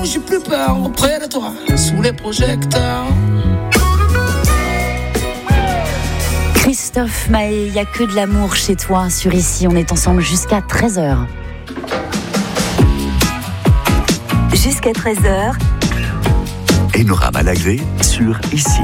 où j'ai plus peur, auprès de toi, sous les projecteurs. Christophe Maé, il n'y a que de l'amour chez toi sur Ici. On est ensemble jusqu'à 13h. Jusqu'à 13h. Enora Malagré sur Ici.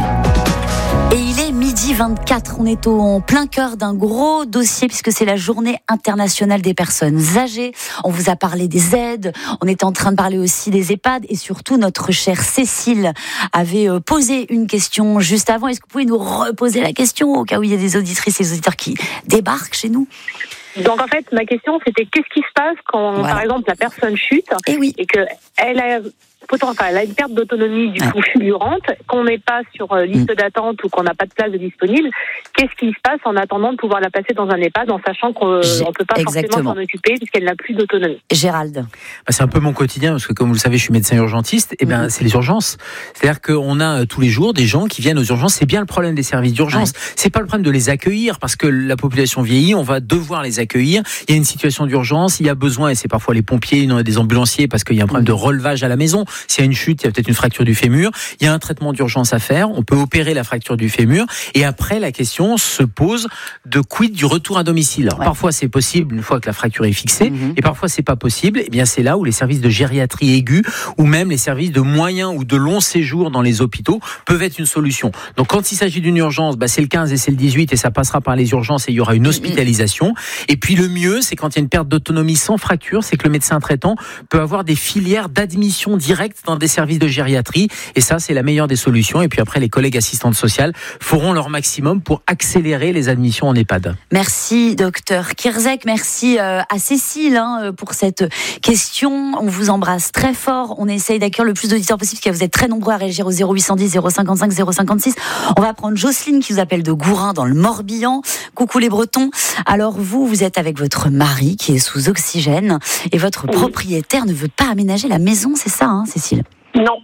Et il est 12h24, on est en plein cœur d'un gros dossier puisque c'est la journée internationale des personnes âgées. On vous a parlé des aides, on était en train de parler aussi des EHPAD et surtout notre chère Cécile avait posé une question juste avant. Est-ce que vous pouvez nous reposer la question au cas où il y a des auditrices et des auditeurs qui débarquent chez nous ? Donc en fait, ma question c'était qu'est-ce qui se passe quand par exemple la personne chute et qu'elle a elle a une perte d'autonomie du coup fulgurante, qu'on n'est pas sur liste d'attente ou qu'on n'a pas de place de disponible. Qu'est-ce qui se passe en attendant de pouvoir la placer dans un EHPAD en sachant qu'on ne peut pas forcément s'en occuper puisqu'elle n'a plus d'autonomie? Gérald. C'est un peu mon quotidien parce que comme vous le savez, je suis médecin urgentiste. Et c'est les urgences. C'est-à-dire qu'on a tous les jours des gens qui viennent aux urgences. C'est bien le problème des services d'urgence. C'est pas le problème de les accueillir parce que la population vieillit. On va devoir les accueillir. Il y a une situation d'urgence. Il y a besoin et c'est parfois les pompiers, des ambulanciers parce qu'il y a un problème de relevage à la maison. S'il y a une chute, il y a peut-être une fracture du fémur. Il y a un traitement d'urgence à faire. On peut opérer la fracture du fémur. Et après, la question se pose de quid du retour à domicile. Alors, parfois, c'est possible une fois que la fracture est fixée. Et parfois, c'est pas possible. Et bien, c'est là où les services de gériatrie aiguë ou même les services de moyen ou de long séjour dans les hôpitaux peuvent être une solution. Donc, quand il s'agit d'une urgence, c'est le 15 et c'est le 18 et ça passera par les urgences et il y aura une hospitalisation. Et puis, le mieux, c'est quand il y a une perte d'autonomie sans fracture, c'est que le médecin traitant peut avoir des filières d'admission directe dans des services de gériatrie et ça c'est la meilleure des solutions et puis après les collègues assistantes sociales feront leur maximum pour accélérer les admissions en EHPAD. Merci docteur Kirzek, merci à Cécile pour cette question, on vous embrasse très fort, on essaye d'accueillir le plus d'auditeurs possible parce que vous êtes très nombreux à réagir au 0810 055 056. On va prendre Jocelyne qui vous appelle de Gourin dans le Morbihan. Coucou les Bretons. Alors vous êtes avec votre mari qui est sous oxygène et votre propriétaire ne veut pas aménager la maison, c'est ça Cécile? Non,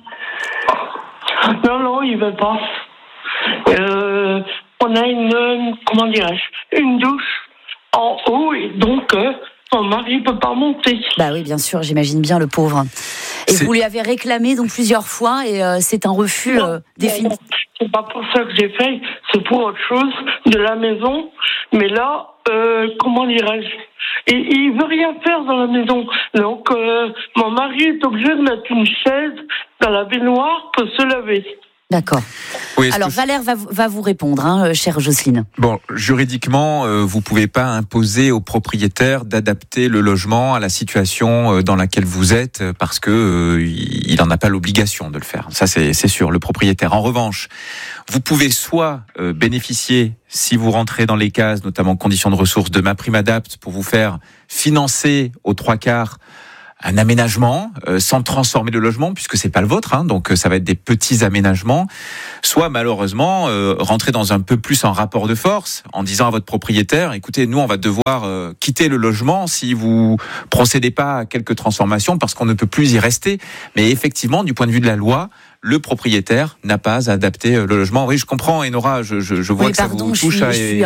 il veut pas. On a une douche en haut et donc mon mari peut pas monter. Bah oui, bien sûr, j'imagine bien le pauvre. Et vous lui avez réclamé donc plusieurs fois et c'est un refus définitif. C'est pas pour ça que j'ai fait, c'est pour autre chose de la maison. Mais là, et il veut rien faire dans la maison. Donc, mon mari est obligé de mettre une chaise dans la baignoire pour se laver. D'accord. Oui, alors Valère va vous répondre, chère Jocelyne. Bon, juridiquement, vous pouvez pas imposer au propriétaire d'adapter le logement à la situation dans laquelle vous êtes parce que il en a pas l'obligation de le faire. Ça, c'est sûr, le propriétaire. En revanche, vous pouvez soit bénéficier, si vous rentrez dans les cases, notamment conditions de ressources, de MaPrimeAdapt pour vous faire financer aux 3/4 un aménagement sans transformer le logement puisque c'est pas le vôtre, donc ça va être des petits aménagements. Soit malheureusement rentrer dans un peu plus en rapport de force en disant à votre propriétaire, écoutez, nous on va devoir quitter le logement si vous procédez pas à quelques transformations parce qu'on ne peut plus y rester. Mais effectivement, du point de vue de la loi, le propriétaire n'a pas à adapter le logement. Oui, je comprends, Enora, je vois que ça vous touche.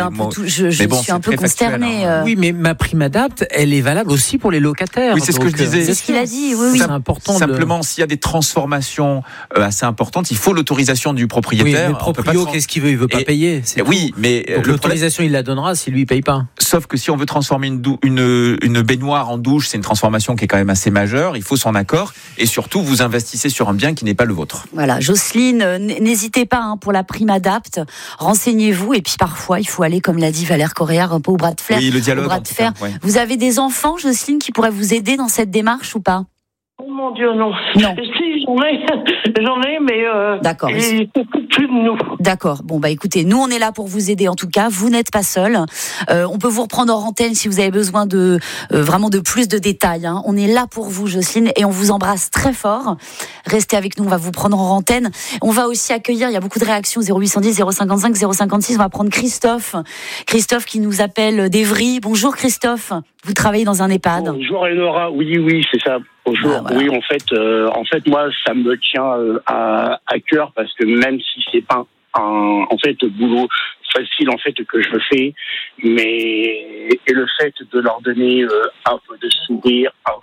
Je suis un peu consternée. Oui, mais MaPrimeAdapt, elle est valable aussi pour les locataires. Oui, c'est ce que je disais. C'est ce qu'il a dit, oui. C'est important. Simplement, s'il y a des transformations assez importantes, il faut l'autorisation du propriétaire. Oui, mais le proprio, qu'est-ce qu'il veut? Il veut pas payer. Oui, mais donc l'autorisation, il la donnera si lui, il paye pas. Sauf que si on veut transformer une baignoire en douche, c'est une transformation qui est quand même assez majeure. Il faut son accord. Et surtout, vous investissez sur un bien qui n'est pas le vôtre. Voilà, Jocelyne, n'hésitez pas pour la MaPrimeAdapt, renseignez-vous et puis parfois il faut aller, comme l'a dit Valère Correa, un peu au bras de fer. Oui, le dialogue. Au bras de fer. Ouais. Vous avez des enfants, Jocelyne, qui pourraient vous aider dans cette démarche ou pas? Oh mon Dieu, non. Non. Si, j'en ai, mais d'accord. Ils s'occupent plus de nous. D'accord. Bon, écoutez, nous, on est là pour vous aider en tout cas. Vous n'êtes pas seul. On peut vous reprendre en antenne si vous avez besoin de vraiment de plus de détails. On est là pour vous, Jocelyne, et on vous embrasse très fort. Restez avec nous, on va vous prendre en antenne. On va aussi accueillir, il y a beaucoup de réactions, 0810 055 056. On va prendre Christophe. Christophe qui nous appelle d'Evry. Bonjour Christophe. Vous travaillez dans un EHPAD. Bonjour Enora. Oui, c'est ça. Bonjour. Voilà. Oui, en fait, moi, ça me tient à cœur parce que même si c'est pas un boulot facile en fait que je fais, mais et le fait de leur donner un peu de sourire,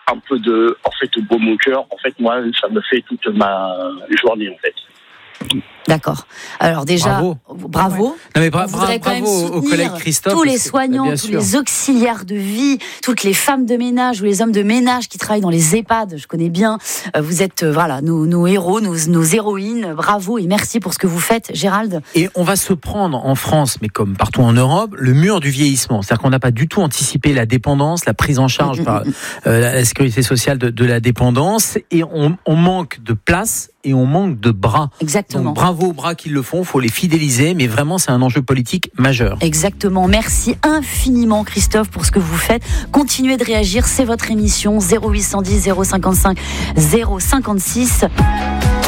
un peu de baume au cœur. En fait, moi, ça me fait toute ma journée, en fait. D'accord. Alors déjà, bravo. Non mais bravo au collègue Christophe. Tous les soignants, tous les auxiliaires de vie, toutes les femmes de ménage ou les hommes de ménage qui travaillent dans les EHPAD, je connais bien. Vous êtes nos héros, nos héroïnes. Bravo et merci pour ce que vous faites, Gérald. Et on va se prendre en France, mais comme partout en Europe, le mur du vieillissement. C'est-à-dire qu'on n'a pas du tout anticipé la dépendance, la prise en charge par la sécurité sociale de la dépendance, et on manque de place. Et on manque de bras. Exactement. Donc bravo aux bras qui le font, il faut les fidéliser, mais vraiment c'est un enjeu politique majeur. Exactement. Merci infiniment Christophe pour ce que vous faites. Continuez de réagir, c'est votre émission 0810 055 056.